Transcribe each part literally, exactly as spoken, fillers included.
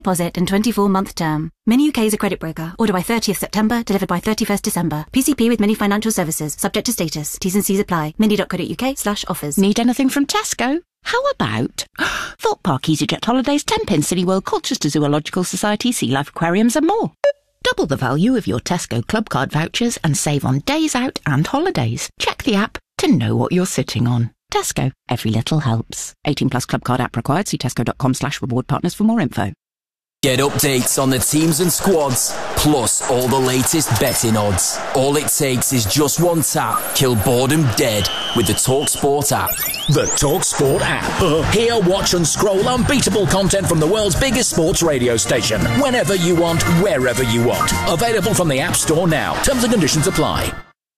Deposit and twenty-four month term. Mini U K is a credit broker. Order by thirtieth September, delivered by thirty-first December. P C P with Mini Financial Services. Subject to status. T's and C's apply. mini.co.uk slash offers. Need anything from Tesco? How about Thorpe Park EasyJet Holidays, Tenpin, Cineworld, Colchester Zoological Society, Sea Life Aquariums and more. Double the value of your Tesco Club Card vouchers and save on days out and holidays. Check the app to know what you're sitting on. Tesco. Every little helps. eighteen plus Club Card app required. See tesco.com slash reward partners for more info. Get updates on the teams and squads, plus all the latest betting odds. All it takes is just one tap. Kill boredom dead with the TalkSport app. The TalkSport app. Uh, hear, watch and scroll unbeatable content from the world's biggest sports radio station. Whenever you want, wherever you want. Available from the App Store now. Terms and conditions apply.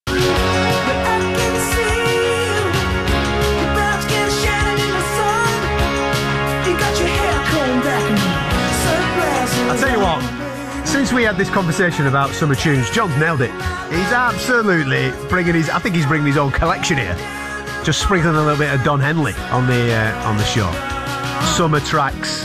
I'll tell you what, since we had this conversation about summer tunes, John's nailed it. He's absolutely bringing his, I think he's bringing his own collection here. Just sprinkling a little bit of Don Henley on the uh, on the show. Summer tracks.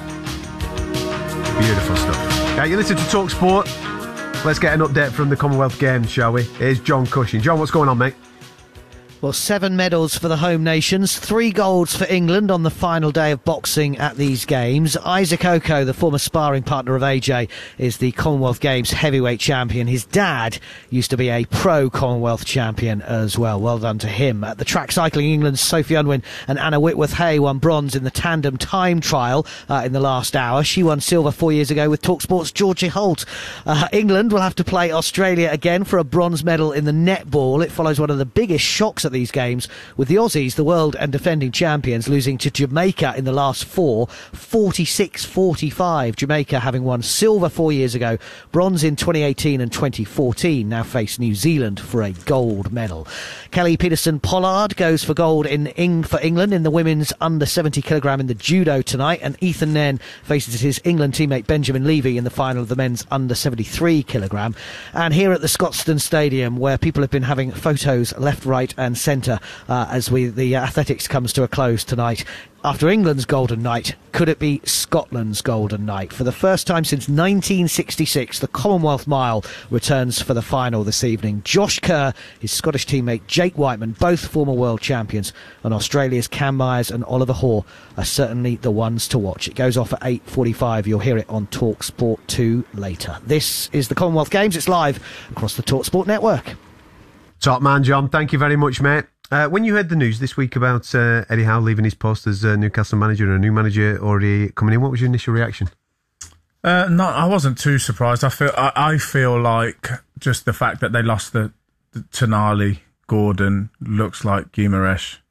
Beautiful stuff. Right, you listen to TalkSport. Let's get an update from the Commonwealth Games, shall we? Here's John Cushing. John, what's going on, mate? Well, seven medals for the home nations, three golds for England on the final day of boxing at these games. Isaac Oko, the former sparring partner of A J, is the Commonwealth Games heavyweight champion. His dad used to be a pro Commonwealth champion as well. Well done to him. At the track cycling, England's Sophie Unwin and Anna Whitworth-Hay won bronze in the tandem time trial uh, in the last hour. She won silver four years ago with TalkSport's Georgie Holt. Uh, England will have to play Australia again for a bronze medal in the netball. It follows one of the biggest shocks at these games, with the Aussies, the world and defending champions, losing to Jamaica in the last four, forty-six forty-five. Jamaica, having won silver four years ago, bronze in twenty eighteen and twenty fourteen, now face New Zealand for a gold medal. Kelly Peterson-Pollard goes for gold in Eng- for England in the women's under seventy kilogram in the judo tonight, and Ethan Nairn faces his England teammate Benjamin Levy in the final of the men's under seventy-three kilogram. And here at the Scotstoun Stadium, where people have been having photos left, right and centre uh, as we the athletics comes to a close tonight. After England's golden night, could it be Scotland's golden night? For the first time since nineteen sixty-six, the Commonwealth Mile returns for the final this evening. Josh Kerr, his Scottish teammate Jake Whiteman, both former world champions, and Australia's Cam Myers and Oliver Hoare are certainly the ones to watch. It goes off at eight forty-five. You'll hear it on TalkSport two later. This is the Commonwealth Games. It's live across the TalkSport network. Top man, John. Thank you very much, mate. Uh, when you heard the news this week about uh, Eddie Howe leaving his post as uh, Newcastle manager and a new manager already coming in, what was your initial reaction? Uh, no, I wasn't too surprised. I feel I, I feel like just the fact that they lost the, the Tonali, Gordon, looks like Guimaraes,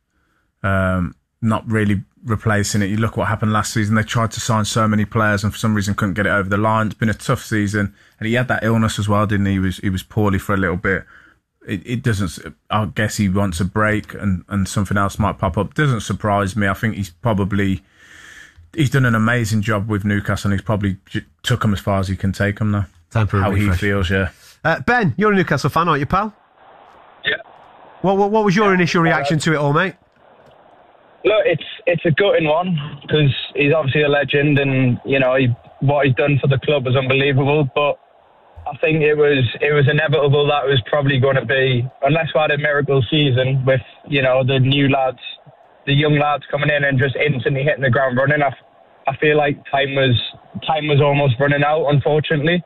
um, not really replacing it. You look what happened last season. They tried to sign so many players and for some reason couldn't get it over the line. It's been a tough season, and he had that illness as well, didn't he? He was he was poorly for a little bit. It, it doesn't. I guess he wants a break, and, and something else might pop up. Doesn't surprise me. I think he's probably he's done an amazing job with Newcastle, and he's probably j- took them as far as he can take them now. Time for a how refresh. He feels. Yeah. Uh, Ben, you're a Newcastle fan, aren't you, pal? Yeah. What What, what was your initial reaction to it all, mate? Look, it's it's a gutting one because he's obviously a legend, and you know he, what he's done for the club is unbelievable, but I think it was it was inevitable that it was probably going to be, unless we had a miracle season with, you know, the new lads, the young lads coming in and just instantly hitting the ground running. I, I feel like time was time was almost running out, unfortunately.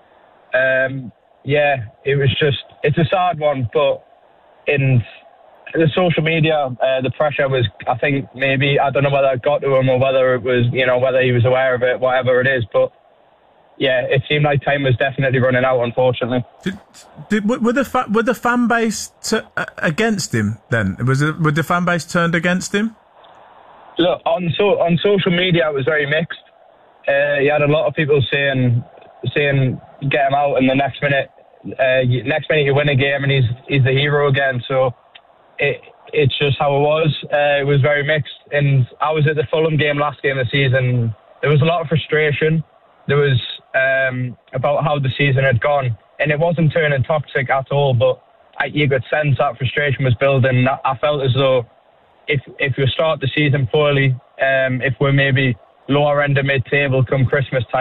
Um, yeah, it was just, it's a sad one, but in the social media, uh, the pressure was, I think maybe, I don't know whether it got to him or whether it was, you know, whether he was aware of it, whatever it is, but yeah, it seemed like time was definitely running out, unfortunately. Did, did were the fa- were the fan base t- uh, against him then? Was it, were the fan base turned against him? Look, on so on social media, it was very mixed. Uh, you had a lot of people saying saying get him out, and the next minute, uh, next minute you win a game, and he's he's the hero again. So it it's just how it was. Uh, it was very mixed, and I was at the Fulham game last game of the season. There was a lot of frustration. There was um, about how the season had gone, and it wasn't turning toxic at all, but I, you could sense that frustration was building. I felt as though if if we start the season poorly, um, if we're maybe lower end of mid-table come Christmas time.